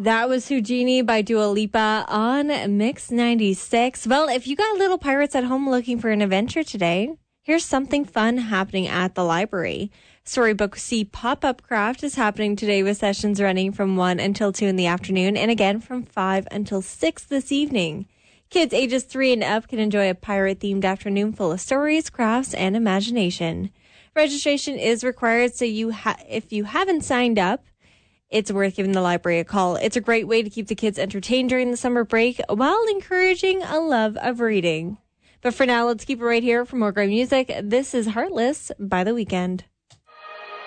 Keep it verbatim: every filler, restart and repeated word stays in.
That was Houdini by Dua Lipa on Mix ninety-six. Well, if you got little pirates at home looking for an adventure today, here's something fun happening at the library. Storybook C Pop-Up Craft is happening today with sessions running from one until two in the afternoon and again from five until six this evening. Kids ages three and up can enjoy a pirate-themed afternoon full of stories, crafts, and imagination. Registration is required, so you ha- if you haven't signed up, it's worth giving the library a call. It's a great way to keep the kids entertained during the summer break while encouraging a love of reading. But for now, let's keep it right here for more great music. This is Heartless by The Weeknd.